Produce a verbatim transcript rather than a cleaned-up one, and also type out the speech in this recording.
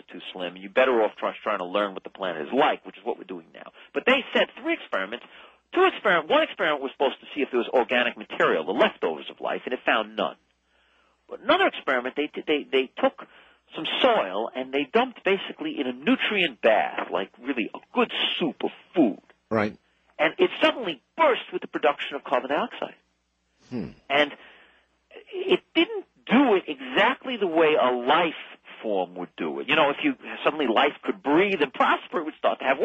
too slim, and you're better off try, trying to learn what the planet is like, which is what we're doing now. But they said three experiments. Two experiment, one experiment was supposed to see if there was organic material, the leftovers of life, and it found none. But another experiment, they they they took some soil and they dumped basically in a nutrient bath, like really a good soup of food. Right. And it suddenly burst with the production of carbon dioxide. Hmm. And it didn't do it exactly the way a life form would do it. You know, if you suddenly life could breathe and prosper, it would start to have